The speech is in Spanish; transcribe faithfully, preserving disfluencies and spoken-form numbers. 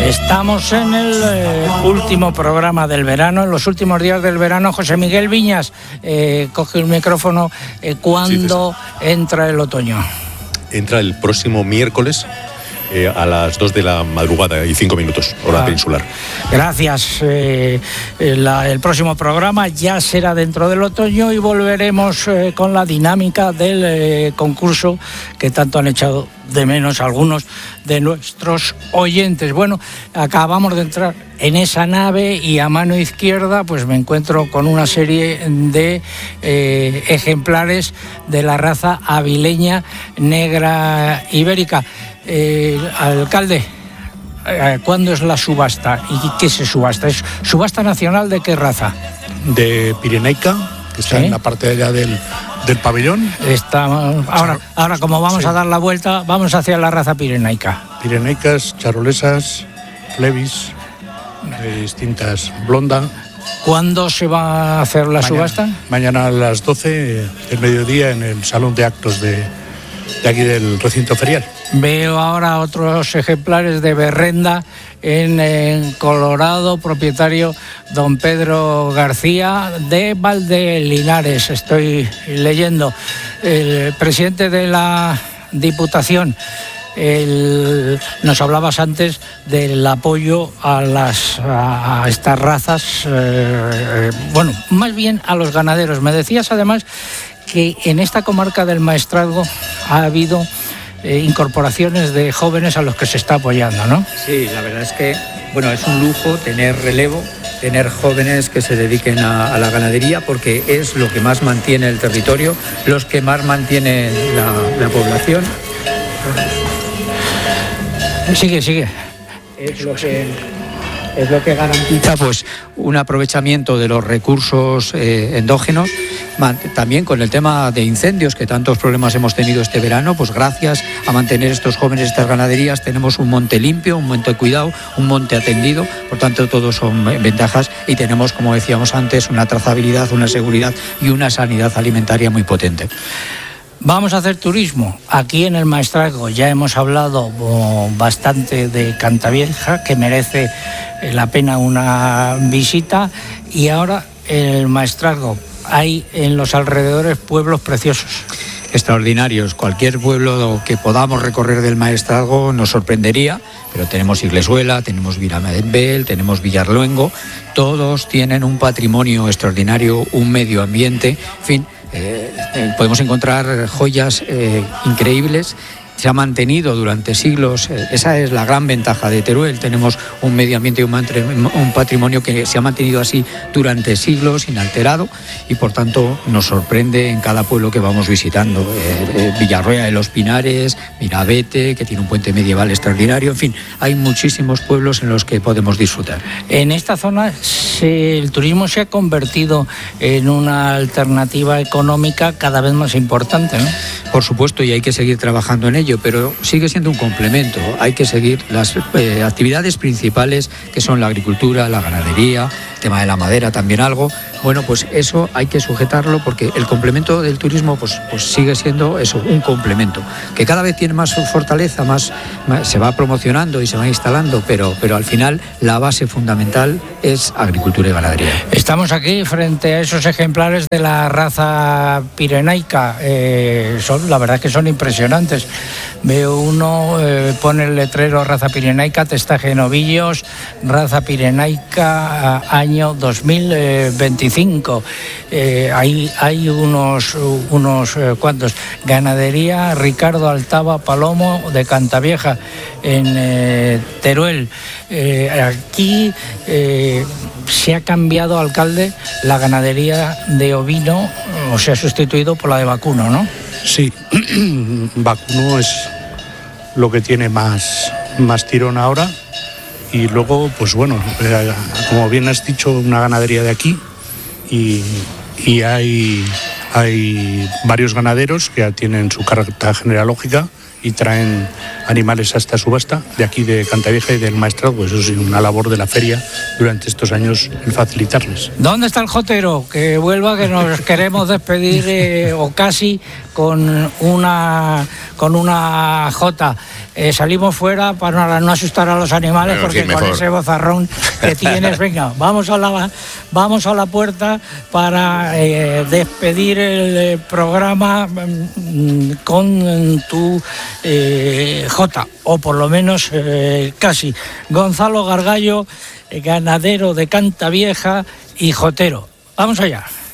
Estamos en el eh, último programa del verano, en los últimos días del verano. José Miguel Viñas, eh, coge el micrófono. Eh, ¿Cuándo sí, entra el otoño? Entra el próximo miércoles eh, a las dos de la madrugada y cinco minutos, hora ah, peninsular. Gracias. Eh, la, el próximo programa ya será dentro del otoño y volveremos eh, con la dinámica del eh, concurso que tanto han echado de menos algunos de nuestros oyentes. Bueno, acabamos de entrar en esa nave y a mano izquierda pues me encuentro con una serie de eh, ejemplares de la raza avileña negra ibérica. Eh, alcalde, eh, ¿cuándo es la subasta y qué se subasta? ¿Es subasta nacional de qué raza? De Pirenaica, que está ¿sí? en la parte de allá del, del pabellón. Está, ahora, ahora, como vamos sí. a dar la vuelta, vamos hacia la raza pirenaica. Pirenaicas, charolesas, plebis, de distintas, blonda. ¿Cuándo se va a hacer la mañana, subasta? Mañana a las doce del mediodía en el salón de actos de, de aquí del recinto ferial. Veo ahora otros ejemplares de Berrenda en, en Colorado, propietario don Pedro García de Valdelinares. Estoy leyendo. El presidente de la Diputación, el, nos hablabas antes del apoyo a, las, a, a estas razas, eh, bueno, más bien a los ganaderos. Me decías además que en esta comarca del Maestrazgo ha habido Eh, incorporaciones de jóvenes a los que se está apoyando, ¿no? Sí, la verdad es que, bueno, es un lujo tener relevo, tener jóvenes que se dediquen a, a la ganadería, porque es lo que más mantiene el territorio, los que más mantienen la, la población. Sigue, sigue. Es lo que... es lo que garantiza pues un aprovechamiento de los recursos eh, endógenos. También con el tema de incendios, que tantos problemas hemos tenido este verano, pues gracias a mantener estos jóvenes, estas ganaderías, tenemos un monte limpio, un monte cuidado, un monte atendido, por tanto todos son ventajas y tenemos, como decíamos antes, una trazabilidad, una seguridad y una sanidad alimentaria muy potente. Vamos a hacer turismo. Aquí en el Maestrazgo ya hemos hablado oh, bastante de Cantavieja, que merece la pena una visita, y ahora el Maestrazgo. Hay en los alrededores pueblos preciosos. Extraordinarios. Cualquier pueblo que podamos recorrer del Maestrazgo nos sorprendería, pero tenemos Iglesuela, tenemos Viramedbel, tenemos Villarluengo, todos tienen un patrimonio extraordinario, un medio ambiente, en fin, eh, eh, podemos encontrar joyas eh, increíbles. Se ha mantenido durante siglos, esa es la gran ventaja de Teruel, tenemos un medio ambiente y un patrimonio que se ha mantenido así durante siglos, inalterado, y por tanto nos sorprende en cada pueblo que vamos visitando. Eh, eh, Villarroya de los Pinares, Mirabete, que tiene un puente medieval extraordinario, en fin, hay muchísimos pueblos en los que podemos disfrutar. En esta zona se, el turismo se ha convertido en una alternativa económica cada vez más importante, ¿no? Por supuesto, y hay que seguir trabajando en ello, pero sigue siendo un complemento. Hay que seguir las eh, actividades principales, que son la agricultura, la ganadería, el tema de la madera también algo. Bueno, pues eso hay que sujetarlo, porque el complemento del turismo pues, pues sigue siendo eso, un complemento, que cada vez tiene más fortaleza, más, más se va promocionando y se va instalando, pero, pero al final la base fundamental es agricultura y ganadería. Estamos aquí frente a esos ejemplares de la raza pirenaica. Eh, son, la verdad que son impresionantes. Veo uno, eh, pone el letrero raza pirenaica, testaje de novillos, raza pirenaica, año dos mil veinticinco. Eh, hay, hay unos, unos eh, cuantos. Ganadería Ricardo Altava Palomo de Cantavieja, en eh, Teruel. Eh, aquí eh, se ha cambiado, alcalde, la ganadería de ovino, o se ha sustituido por la de vacuno, ¿no? Sí, vacuno es lo que tiene más, más tirón ahora, y luego, pues bueno, como bien has dicho, una ganadería de aquí, y, y hay, hay varios ganaderos que ya tienen su carta genealógica y traen animales a esta subasta de aquí de Cantavieja y del Maestrazgo. Pues eso es una labor de la feria durante estos años el facilitarles. ¿Dónde está el jotero? Que vuelva, que nos queremos despedir eh, o casi con una con una jota. Eh, salimos fuera para no asustar a los animales, bueno, porque sí, con ese bozarrón que tienes, venga, vamos a la vamos a la puerta para eh, despedir el programa mm, con tu eh, jota, o por lo menos eh, casi. Gonzalo Gargallo, ganadero de Cantavieja y jotero. Vamos allá.